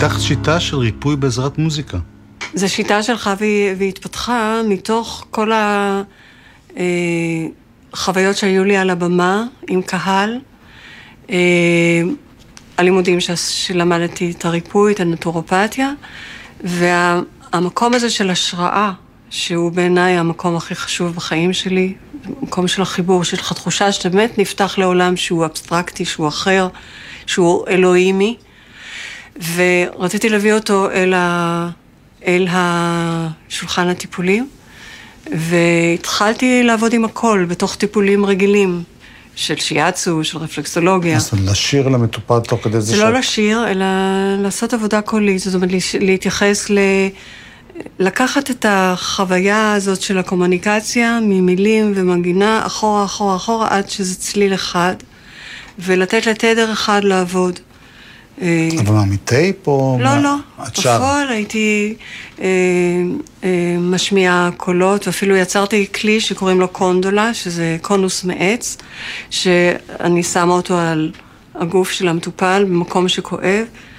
פיתחת שיטה של ריפוי בעזרת מוזיקה. זו שיטה שלך והתפתחה מתוך כל החוויות שהיו לי על הבמה עם קהל, הלימודים שלמדתי את הריפוי, את הנטורופתיה, והמקום הזה של השראה, שהוא בעיניי המקום הכי חשוב בחיים שלי, מקום של החיבור, שיש לך תחושה שבאמת נפתח לעולם שהוא אבסטרקטי, שהוא אחר, שהוא אלוהימי, ורציתי להביא אותו אל השולחן הטיפולים, והתחלתי לעבוד עם הכל בתוך טיפולים רגילים, של שיאצו, של רפלקסולוגיה. אז לשיר למטופל תוך כדי זה לא לשיר, אלא לעשות עבודה קולית, זאת אומרת להתייחס לקחת את החוויה הזאת של הקומוניקציה ממילים ומנגינה אחורה, אחורה, אחורה, עד שזה צליל אחד, ולתת לתדר אחד לעבוד. אבל מה, מטייפ או... לא. בפועל הייתי משמיעה קולות, ואפילו יצרתי כלי שקוראים לו קונדולה, שזה קונוס מעץ, שאני שמה אותו על הגוף של המטופל במקום שכואב,